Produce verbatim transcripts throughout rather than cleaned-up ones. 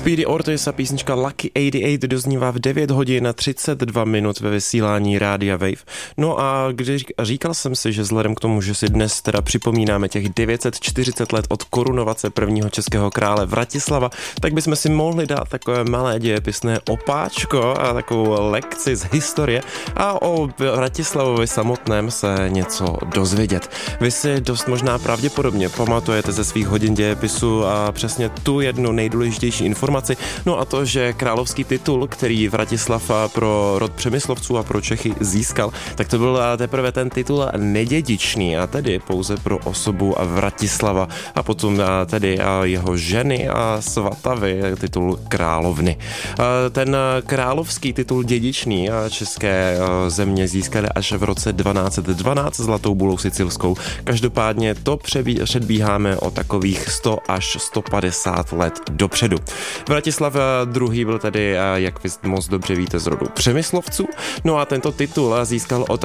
Speedy Ortiz a písnička Lucky osmdesát osm doznívá v devět hodin na třicet dva minut ve vysílání Rádia Wave. No a když říkal jsem si, že vzhledem k tomu, že si dnes teda připomínáme těch devět set čtyřicet let od korunovace prvního českého krále Vratislava, tak bychom si mohli dát takové malé dějepisné opáčko a takovou lekci z historie a o Vratislavovi samotném se něco dozvědět. Vy si dost možná pravděpodobně pamatujete ze svých hodin dějepisu a přesně tu jednu nejdůležitější informaci, no a to, že královský titul, který Vratislav pro rod Přemyslovců a pro Čechy získal, tak to byl teprve ten titul nedědičný a tedy pouze pro osobu Vratislava a potom tedy jeho ženy a svatavy titul královny. Ten královský titul dědičný české země získaly až v roce dvanáct set dvanáct zlatou bulou sicilskou. Každopádně to předbíháme o takových sto až sto padesát let dopředu. Vratislav druhý. byl tedy, jak vy moc dobře víte, z rodu Přemyslovců. No a tento titul získal od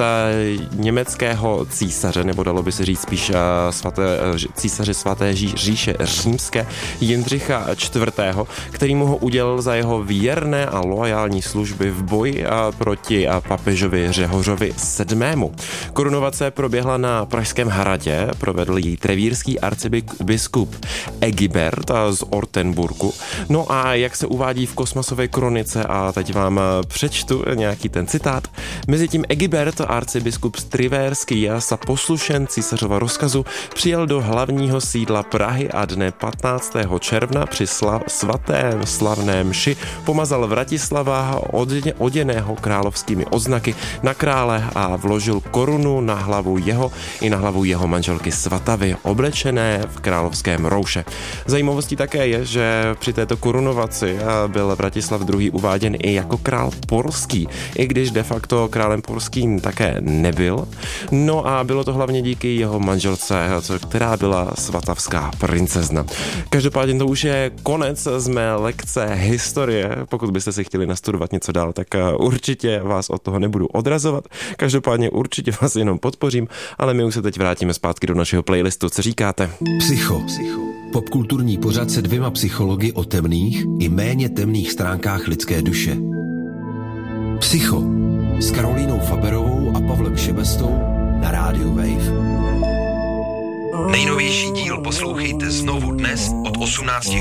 německého císaře, nebo dalo by se říct spíš svaté, císaře svaté říše římské Jindřicha čtvrtého., který mu ho udělal za jeho věrné a loajální služby v boji proti papežovi Řehořovi sedmému. Korunovace proběhla na Pražském hradě, provedl ji trevírský arcibiskup Egibert z Ortenburgu. No a jak se uvádí v Kosmasové kronice, a teď vám přečtu nějaký ten citát. Mezitím Egibert, arcibiskup Strivérský, sa poslušen císařova rozkazu přijel do hlavního sídla Prahy a dne patnáctého června při sla- svatém slavné mši pomazal Vratislava oděného královskými oznaky na krále a vložil korunu na hlavu jeho i na hlavu jeho manželky Svatavy, oblečené v královském rouše. Zajímavostí také je, že při této korunovaci byl Vratislav druhý. uváděn i jako král polský, i když de facto králem polským také nebyl. No a bylo to hlavně díky jeho manželce, která byla svatavská princezna. Každopádně to už je konec z mé lekce historie. Pokud byste si chtěli nastudovat něco dál, tak určitě vás od toho nebudu odrazovat. Každopádně určitě vás jenom podpořím, ale my už se teď vrátíme zpátky do našeho playlistu. Co říkáte? Psycho. Psycho. Popkulturní pořad se dvěma psychology o temných i méně temných stránkách lidské duše. Psycho s Karolínou Faberovou a Pavlem Šebestou na rádiu Wave. Nejnovější díl poslouchejte znovu dnes od osmnácti